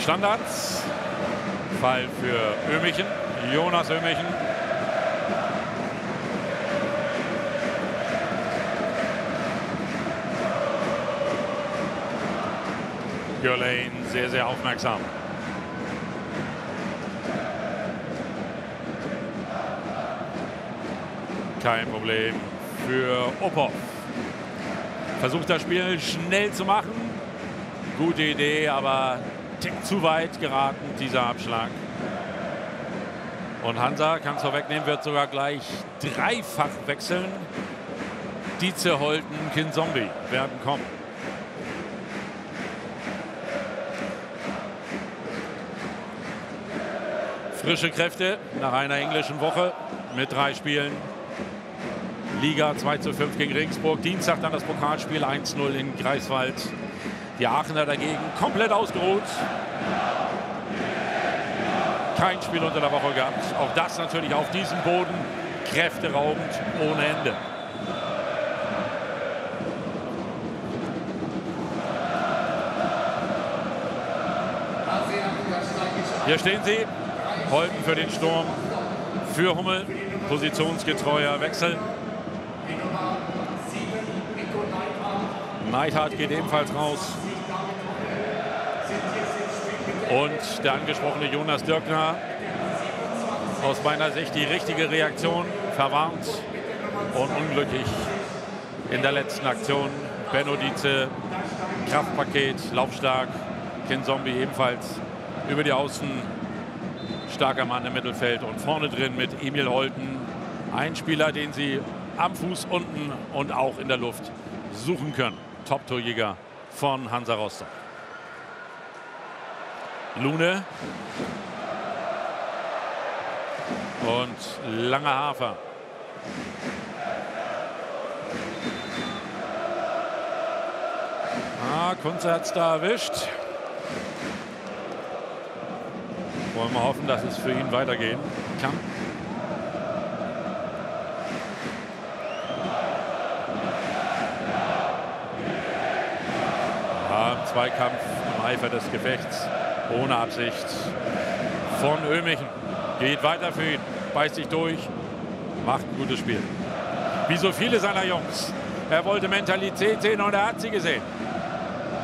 Standards. Fall für Ömichen, Jonas Ömichen. Gürlein sehr, sehr aufmerksam. Kein Problem für Opov. Versucht das Spiel schnell zu machen. Gute Idee, aber Tick zu weit geraten, dieser Abschlag. Und Hansa, kann es vorwegnehmen, wird sogar gleich dreifach wechseln. Dietze, Holten, Kinzombie werden kommen. Frische Kräfte nach einer englischen Woche mit 3 Spielen. Liga 2:5 gegen Regensburg. Dienstag dann das Pokalspiel 1:0 in Greifswald. Die Aachener dagegen komplett ausgeruht. Kein Spiel unter der Woche gehabt. Auch das natürlich auf diesem Boden kräfteraubend ohne Ende. Hier stehen sie. Holten für den Sturm. Für Hummel. Positionsgetreuer Wechsel. Neidhardt geht ebenfalls raus. Und der angesprochene Jonas Dürkner. Aus meiner Sicht die richtige Reaktion. Verwarnt und unglücklich in der letzten Aktion. Benno Dietze, Kraftpaket, laufstark. Kinzombie ebenfalls über die Außen. Starker Mann im Mittelfeld und vorne drin mit Emil Holten. Ein Spieler, den sie am Fuß unten und auch in der Luft suchen können. Top-Torjäger von Hansa Rostock. Lune. Und Langer Hafer. Kunze hat es da erwischt. Wollen wir hoffen, dass es für ihn weitergehen kann. Zweikampf im Eifer des Gefechts, ohne Absicht von Ömichen. Geht weiter für ihn, beißt sich durch, macht ein gutes Spiel. Wie so viele seiner Jungs. Er wollte Mentalität sehen und er hat sie gesehen.